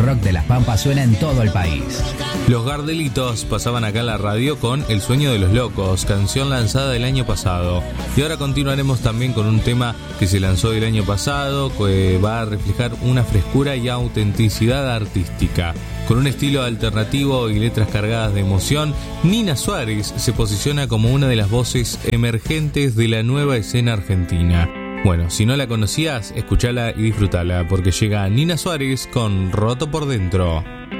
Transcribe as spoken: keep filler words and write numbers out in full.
rock de Las Pampas suena en todo el país. Los Gardelitos pasaban acá en la radio con El sueño de los locos, canción lanzada el año pasado. Y ahora continuaremos también con un tema que se lanzó el año pasado, que va a reflejar una frescura y autenticidad artística. Con un estilo alternativo y letras cargadas de emoción, Nina Suárez se posiciona como una de las voces emergentes de la nueva escena argentina. Bueno, si no la conocías, escuchala y disfrutala, porque llega Nina Suárez con Roto por Dentro.